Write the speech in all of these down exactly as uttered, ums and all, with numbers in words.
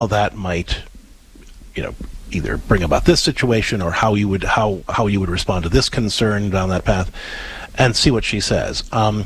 that might, you know, either bring about this situation or how you would how how you would respond to this concern down that path, and see what she says. Um,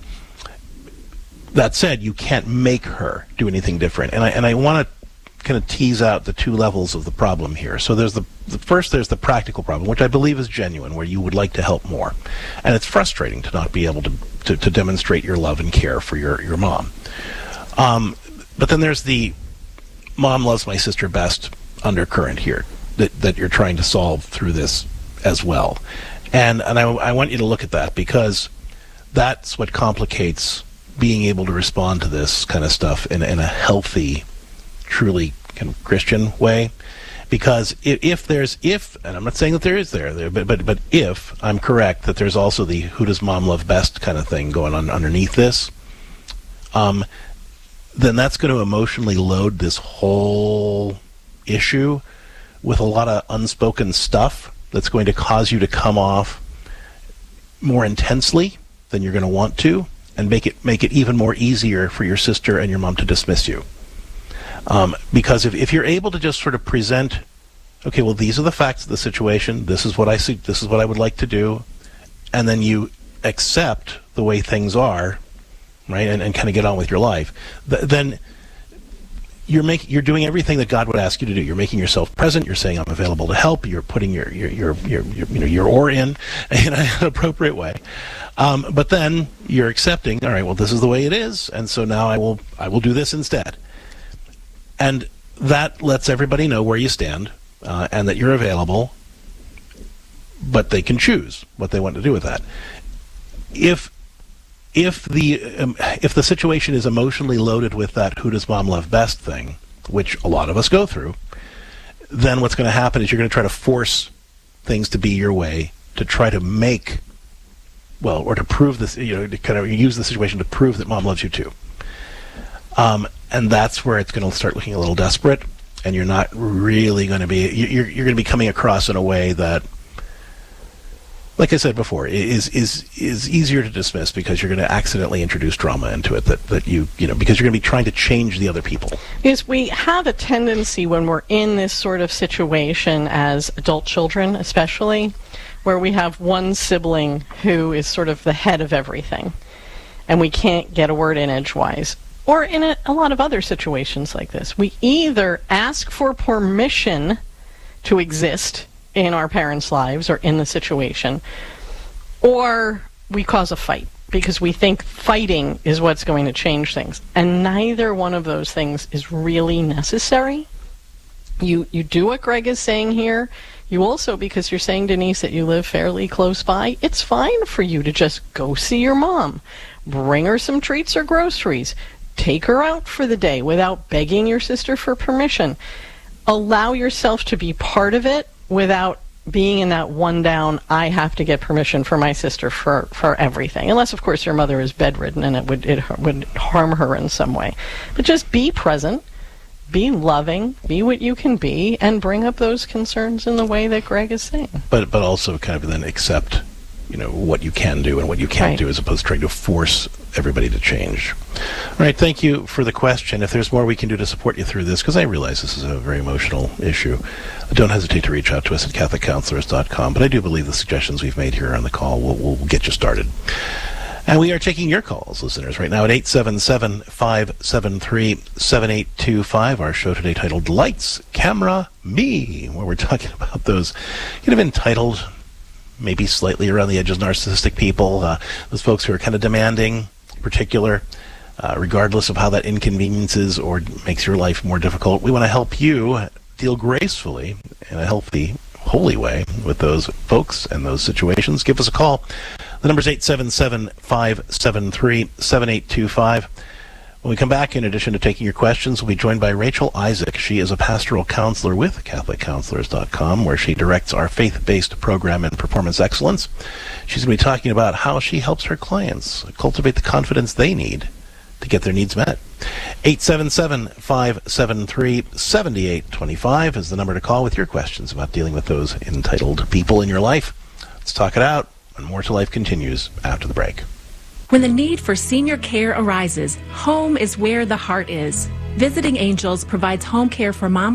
that said, you can't make her do anything different, and I and I want to kind of tease out the two levels of the problem here. So there's the, the first, there's the practical problem, which I believe is genuine, where you would like to help more, and it's frustrating to not be able to to, to demonstrate your love and care for your your mom. Um, but then there's the mom loves my sister best undercurrent here that that you're trying to solve through this as well, and and I, I want you to look at that, because that's what complicates being able to respond to this kind of stuff in in a healthy, truly kind of Christian way. Because if, if there's if and I'm not saying that there is there, but but but if I'm correct that there's also the who does mom love best kind of thing going on underneath this, um, then that's going to emotionally load this whole issue with a lot of unspoken stuff that's going to cause you to come off more intensely than you're going to want to, and make it make it even more easier for your sister and your mom to dismiss you. Um, because if, if you're able to just sort of present, okay, well, these are the facts of the situation, this is what I see, this is what I would like to do, and then you accept the way things are, right, and, and kind of get on with your life, th- then you're making you're doing everything that God would ask you to do. You're making yourself present. You're saying I'm available to help. You're putting your your your your, your you know your oar in in an appropriate way. Um, but then you're accepting. All right, well, this is the way it is, and so now I will I will do this instead. And that lets everybody know where you stand, uh, and that you're available. But they can choose what they want to do with that. If If the um, if the situation is emotionally loaded with that who does mom love best thing, which a lot of us go through, then what's going to happen is you're going to try to force things to be your way, to try to make, well, or to prove this, you know, to kind of use the situation to prove that mom loves you too. Um, and that's where it's going to start looking a little desperate, and you're not really going to be, you're you're going to be coming across in a way that, like I said before, is is is easier to dismiss, because you're going to accidentally introduce drama into it that, that you, you know, because you're going to be trying to change the other people. Because we have a tendency when we're in this sort of situation as adult children, especially, where we have one sibling who is sort of the head of everything, and we can't get a word in edgewise. Or in a, a lot of other situations like this, we either ask for permission to exist in our parents' lives or in the situation, or we cause a fight because we think fighting is what's going to change things. And neither one of those things is really necessary. You you do what Greg is saying here. You also, because you're saying, Denise, that you live fairly close by, it's fine for you to just go see your mom, bring her some treats or groceries, take her out for the day without begging your sister for permission. Allow yourself to be part of it without being in that one down, I have to get permission for my sister for, for everything. Unless, of course, your mother is bedridden and it would it would harm her in some way. But just be present, be loving, be what you can be, and bring up those concerns in the way that Greg is saying. But but also kind of then accept, you know, what you can do and what you can't Right. do, as opposed to trying to force everybody to change. All right, thank you for the question. If there's more we can do to support you through this, because I realize this is a very emotional issue, don't hesitate to reach out to us at catholic counselors dot com. But I do believe the suggestions we've made here on the call will, will get you started. And we are taking your calls, listeners, right now at eight seven seven, five seven three, seven eight two five. Our show today titled Lights, Camera, Me, where we're talking about those kind of entitled, maybe slightly around the edges narcissistic people, uh, those folks who are kind of demanding, particular, uh, regardless of how that inconveniences or makes your life more difficult. We want to help you deal gracefully in a healthy, holy way with those folks and those situations. Give us a call. The number is eight seven seven, five seven three, seven eight two five. When we come back, in addition to taking your questions, we'll be joined by Rachel Isaac. She is a pastoral counselor with catholic counselors dot com, where she directs our faith-based program in performance excellence. She's going to be talking about how she helps her clients cultivate the confidence they need to get their needs met. eight seven seven, five seven three, seven eight two five is the number to call with your questions about dealing with those entitled people in your life. Let's talk it out, and More to Life continues after the break. When the need for senior care arises, home is where the heart is. Visiting Angels provides home care for mom